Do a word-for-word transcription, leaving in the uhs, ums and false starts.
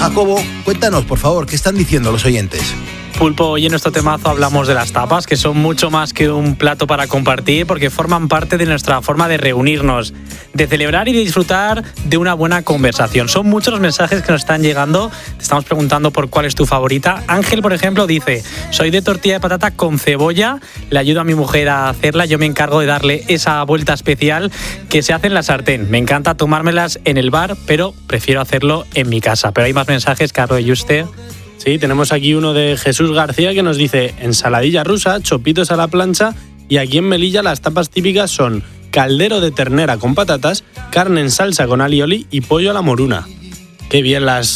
Jacobo, cuéntanos, por favor, ¿qué están diciendo los oyentes? Pulpo, hoy en nuestro temazo hablamos de las tapas, que son mucho más que un plato para compartir, porque forman parte de nuestra forma de reunirnos, de celebrar y de disfrutar de una buena conversación. Son muchos los mensajes que nos están llegando, te estamos preguntando por cuál es tu favorita. Ángel, por ejemplo, dice: soy de tortilla de patata con cebolla, le ayudo a mi mujer a hacerla, yo me encargo de darle esa vuelta especial que se hace en la sartén. Me encanta tomármelas en el bar, pero prefiero hacerlo en mi casa. Pero hay más mensajes, Carlos y usted. Sí, tenemos aquí uno de Jesús García que nos dice: ensaladilla rusa, chopitos a la plancha, y aquí en Melilla las tapas típicas son caldero de ternera con patatas, carne en salsa con alioli y pollo a la moruna. Qué bien las